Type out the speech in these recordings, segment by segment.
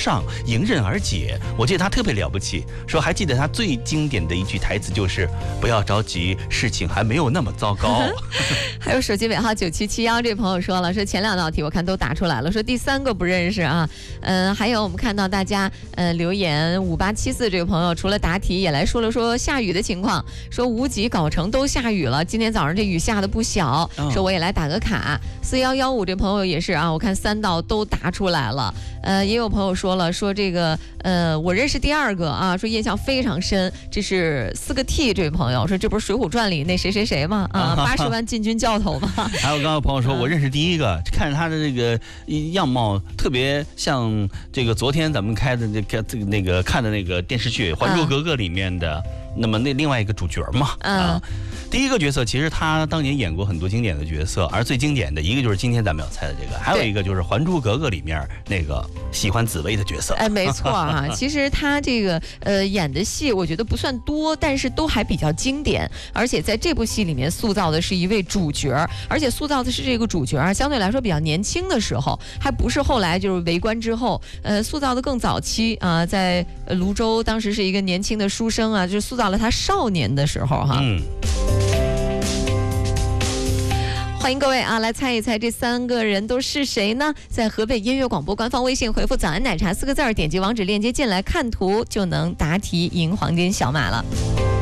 上，迎刃而解。我记得他特别了不起，说还记得他最经典的一句台词就是“不要着急，事情还没有那么糟糕”。 还有手机尾号9771这朋友说了，说前2道题我看都答出来了，说第3个不认识啊。还有我们看到大家留言5874这个朋友除了答题也来说了说下雨的情况，说无极藁城都下雨了，今天早上这雨下的不小，说我也来打个卡。4115这朋友也是啊，我看3道都答出来了。也有朋友说了，说这个我认识第2个啊，说印象非常深，这是4个 T 这位朋友说这不是《水浒传》里那谁谁谁吗？啊，80万禁军教头吗？ 还有刚刚朋友说我认识第1个，看着他的这个样貌特别像这个昨天咱们开的那个看的那个电视剧《还珠格格》里面的那么另外一个主角嘛。第1个角色其实他当年演过很多经典的角色，而最经典的一个就是今天咱们要猜的这个，还有一个就是《还珠格格》里面那个喜欢紫薇的角色。 没错啊，其实他这个演的戏我觉得不算多，但是都还比较经典，而且在这部戏里面塑造的是一位主角，而且塑造的是这个主角相对来说比较年轻的时候，还不是后来就是为官之后，塑造的更早期啊，在泸州当时是一个年轻的书生啊，就是塑造了他少年的时候哈。欢迎各位啊，来猜一猜这3个人都是谁呢？在河北音乐广播官方微信回复“早安奶茶”4个字，点击网址链接进来看图就能答题赢黄金小马了。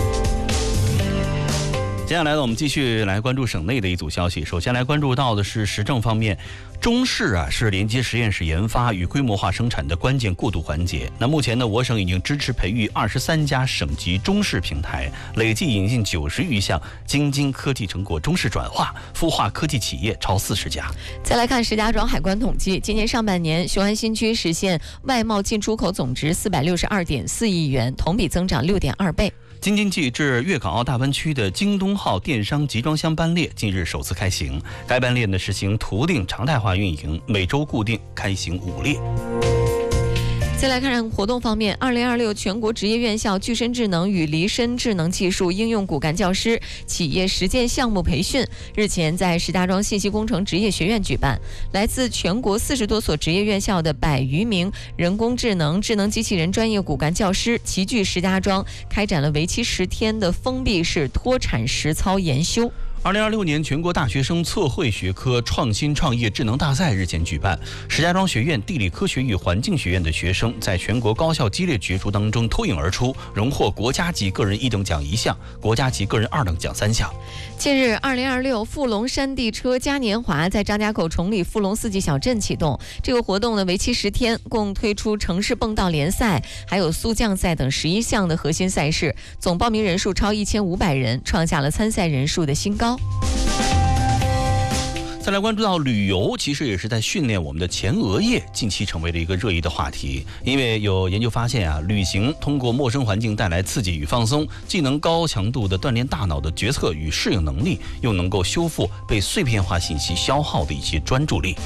接下来呢，我们继续来关注省内的一组消息。首先来关注到的是时政方面，中试是连接实验室研发与规模化生产的关键过渡环节。那目前呢，我省已经支持培育23家省级中试平台，累计引进90余项京津科技成果中试转化，孵化科技企业超40家。 再来看石家庄海关统计，今年上半年雄安新区实现外贸进出口总值462.4亿元，同比增长6.2倍。 京津冀至粤港澳大湾区的京东号电商集装箱班列近日首次开行，该班列呢实行图定常态化运营，每周固定开行5列。 再来看活动方面，2026全国职业院校具身智能与离身智能技术应用骨干教师企业实践项目培训日前在石家庄信息工程职业学院举办，来自全国40多所职业院校的100余名人工智能、智能机器人专业骨干教师齐聚石家庄，开展了为期10天的封闭式脱产实操研修。 2026年全国大学生测绘学科创新创业智能大赛日前举办，石家庄学院地理科学与环境学院的学生在全国高校激烈角逐当中脱颖而出，荣获国家级个人1等奖1项，国家级个人2等奖3项。 近日，2026富龙山地车嘉年华在张家口崇礼富龙4季小镇启动。这个活动呢为期10天，共推出城市蹦道联赛，还有速降赛等11项的核心赛事，总报名人数超1500人，创下了参赛人数的新高。 再来关注到旅游，其实也是在训练我们的前额叶，近期成为了一个热议的话题。因为有研究发现旅行通过陌生环境带来刺激与放松，既能高强度的锻炼大脑的决策与适应能力，又能够修复被碎片化信息消耗的一些专注力。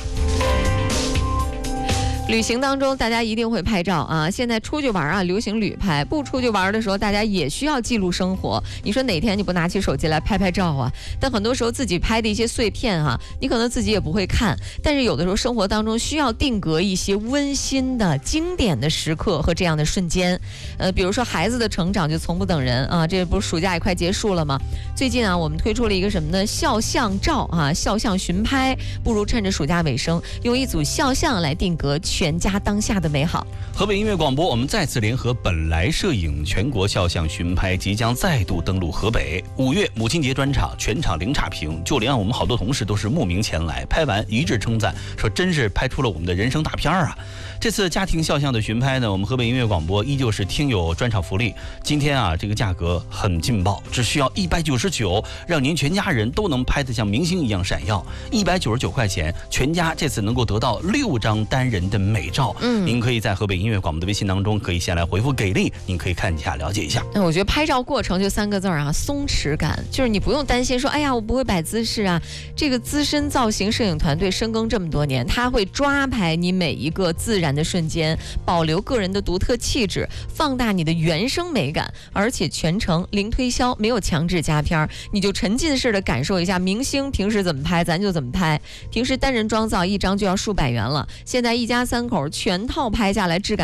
旅行当中大家一定会拍照啊，现在出去玩流行旅拍，不出去玩的时候大家也需要记录生活。你说哪天你不拿起手机来拍照啊？但很多时候自己拍的一些碎片你可能自己也不会看，但是有的时候生活当中需要定格一些温馨的经典的时刻和这样的瞬间。比如说孩子的成长就从不等人啊，这不是暑假也快结束了吗？最近我们推出了一个什么呢？肖像照肖像寻拍，不如趁着暑假尾声，用一组肖像来定格全家当下的美好。 河北音乐广播，我们再次联合本来摄影全国肖像寻拍即将再度登陆河北。5月母亲节专场，全场零差评，就连我们好多同事都是慕名前来，拍完一致称赞，说真是拍出了我们的人生大片啊！这次家庭肖像的寻拍呢，我们河北音乐广播依旧是听友专场福利。今天这个价格很劲爆，只需要199，让您全家人都能拍得像明星一样闪耀。199块钱，全家这次能够得到6张单人的美照。您可以在河北音乐广播的微信当中，可以先来回复给力，您可以看一下了解一下。 我觉得拍照过程就3个字松弛感，就是你不用担心说，哎呀，我不会摆姿势啊。这个资深造型摄影团队深耕这么多年，他会抓拍你每一个自然的瞬间，保留个人的独特气质，放大你的原生美感，而且全程零推销，没有强制加片，你就沉浸式的感受一下明星平时怎么拍，咱就怎么拍。平时单人妆造1张就要数百元了，现在一家3口全套拍下来，质感